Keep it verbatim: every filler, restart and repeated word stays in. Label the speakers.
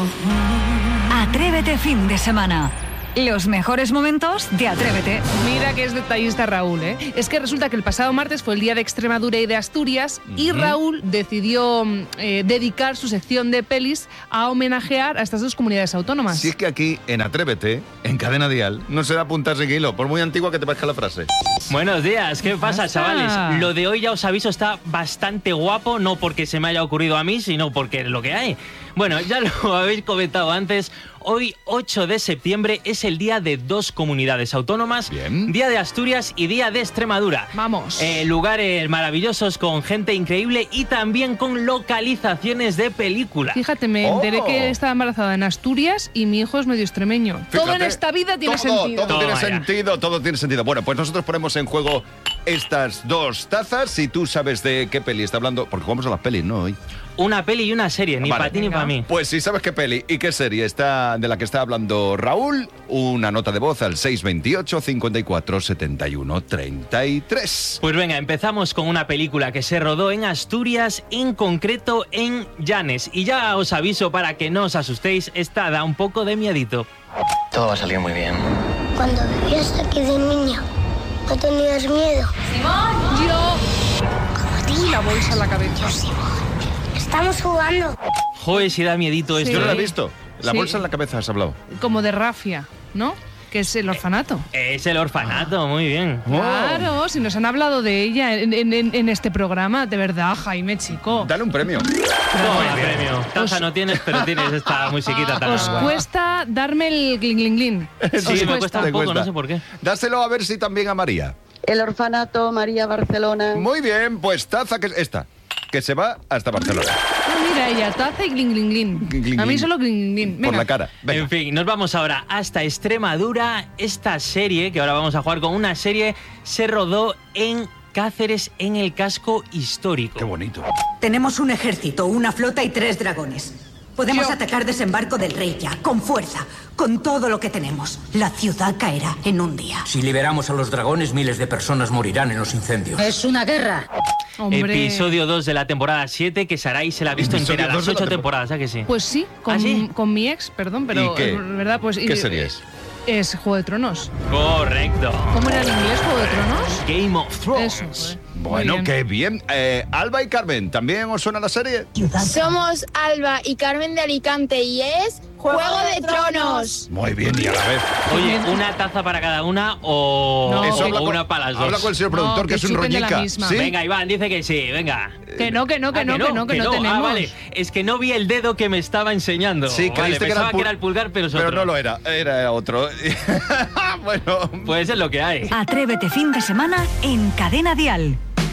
Speaker 1: Atrévete fin de semana. Los mejores momentos de Atrévete.
Speaker 2: Mira que es detallista Raúl, ¿eh? Es que resulta que el pasado martes fue el día de Extremadura y de Asturias uh-huh. y Raúl decidió eh, dedicar su sección de pelis a homenajear a estas dos comunidades autónomas.
Speaker 3: Si es que aquí, en Atrévete, en Cadena Dial, no se da punta sin hilo, por muy antigua que te parezca la frase.
Speaker 4: Buenos días, ¿qué pasa, chavales? Lo de hoy, ya os aviso, está bastante guapo, no porque se me haya ocurrido a mí, sino porque es lo que hay. Bueno, ya lo habéis comentado antes, hoy, ocho de septiembre, es el día de dos comunidades autónomas. Bien. Día de Asturias y Día de Extremadura.
Speaker 2: Vamos.
Speaker 4: Eh, lugares maravillosos con gente increíble y también con localizaciones de película.
Speaker 2: Fíjate, me
Speaker 3: oh.
Speaker 2: enteré que estaba embarazada en Asturias y mi hijo es medio extremeño.
Speaker 3: Fíjate,
Speaker 2: todo en esta vida tiene
Speaker 3: todo,
Speaker 2: sentido.
Speaker 3: Todo tiene
Speaker 4: Toma
Speaker 3: sentido, todo tiene sentido. Bueno, pues nosotros ponemos en juego estas dos tazas. Si tú sabes de qué peli está hablando, porque jugamos a las pelis, ¿no? Hoy.
Speaker 4: Una peli y una serie, ni
Speaker 3: Vale.
Speaker 4: para ti ni para mí.
Speaker 3: Pues si sabes qué peli y qué serie está de la que está hablando Raúl, una nota de voz al seis veintiocho, cincuenta y cuatro, setenta y uno, treinta y tres.
Speaker 4: Pues venga, empezamos con una película que se rodó en Asturias, en concreto en Llanes. Y ya os aviso para que no os asustéis, esta da un poco de miedito.
Speaker 5: Todo va a salir muy bien.
Speaker 6: Cuando vivías aquí de niña, ¿no tenías miedo?
Speaker 2: ¡Simón! Yo.
Speaker 6: Como ti.
Speaker 2: La bolsa en la cabeza.
Speaker 6: Simón. Estamos jugando.
Speaker 4: Joder, si da miedito esto.
Speaker 2: Sí.
Speaker 3: Yo no la he
Speaker 4: ¿eh?
Speaker 3: visto. La
Speaker 2: Sí.
Speaker 3: bolsa en la cabeza has hablado.
Speaker 2: Como de Rafia, ¿no? Que es el orfanato.
Speaker 4: Es el orfanato, muy bien.
Speaker 2: Claro, si nos han hablado de ella en, en, en, en este programa, de verdad, Jaime, chico.
Speaker 3: Dale un premio.
Speaker 4: Toma premio. Taza
Speaker 2: Os-
Speaker 4: no tienes, pero tienes esta musiquita tan
Speaker 2: Os
Speaker 4: guay.
Speaker 2: cuesta darme el glin glin glin.
Speaker 4: Sí,
Speaker 2: Os
Speaker 4: me cuesta un
Speaker 3: Te
Speaker 4: poco,
Speaker 3: cuesta.
Speaker 4: no sé por qué.
Speaker 3: Dáselo a ver si también a María.
Speaker 7: El orfanato María Barcelona.
Speaker 3: Muy bien, pues taza que es esta, que se va hasta Barcelona.
Speaker 2: Ah, mira, ella, taza y glin glin glin.
Speaker 3: Glin, glin,
Speaker 2: A mí
Speaker 3: glin.
Speaker 2: solo glin glin glin.
Speaker 3: Por
Speaker 2: Venga.
Speaker 3: la cara. Venga.
Speaker 4: En fin, nos vamos ahora hasta Extremadura. Esta serie, que ahora vamos a jugar con una serie, se rodó en Cáceres, en el casco histórico.
Speaker 3: Qué bonito.
Speaker 8: Tenemos un ejército, una flota y tres dragones. Podemos
Speaker 2: Yo-
Speaker 8: atacar Desembarco del Rey ya, con fuerza, con todo lo que tenemos. La ciudad caerá en un día.
Speaker 9: Si liberamos a los dragones, miles de personas morirán en los incendios.
Speaker 8: Es una guerra.
Speaker 2: Hombre.
Speaker 4: Episodio dos de la temporada siete, que Sarai se la ha visto
Speaker 3: Episodio
Speaker 4: entera,
Speaker 3: dos
Speaker 4: las
Speaker 3: de la
Speaker 4: ocho
Speaker 3: temporada.
Speaker 4: temporadas, ¿a que sí?
Speaker 2: Pues sí, con,
Speaker 4: ¿Ah, sí?
Speaker 2: con mi ex, perdón, pero
Speaker 3: ¿Y qué?
Speaker 2: es verdad, pues.
Speaker 3: ¿Qué
Speaker 2: y-
Speaker 3: serie es?
Speaker 2: Es Juego de Tronos.
Speaker 4: Correcto.
Speaker 2: ¿Cómo era en inglés Juego de Tronos?
Speaker 4: Game of Thrones.
Speaker 2: Eso, joder. Muy
Speaker 3: Bueno,
Speaker 2: bien.
Speaker 3: qué bien. Eh, Alba y Carmen, ¿también os suena la serie?
Speaker 10: Somos Alba y Carmen de Alicante y es Juego de Tronos.
Speaker 3: Muy bien, y a la vez.
Speaker 4: Oye, ¿una taza para cada una o,
Speaker 2: No.
Speaker 3: Eso
Speaker 4: o
Speaker 3: habla con-
Speaker 4: una para las dos?
Speaker 3: Habla con el señor productor,
Speaker 2: No,
Speaker 3: que
Speaker 2: que
Speaker 3: es un
Speaker 2: chupen de la
Speaker 3: rollica.
Speaker 2: misma.
Speaker 3: ¿Sí?
Speaker 4: Venga, Iván, dice que sí, venga.
Speaker 2: Que no, que no, que
Speaker 4: Ah,
Speaker 2: no, que no, que no tenemos.
Speaker 4: Ah, vale. Es que no vi el dedo que me estaba enseñando.
Speaker 3: Sí,
Speaker 4: vale,
Speaker 3: creíste que era,
Speaker 4: pensaba
Speaker 3: el pul-
Speaker 4: que era el pulgar, pero es
Speaker 3: Pero
Speaker 4: otro.
Speaker 3: no lo era, era otro. Bueno,
Speaker 4: Pues es lo que hay.
Speaker 1: Atrévete fin de semana en Cadena Dial.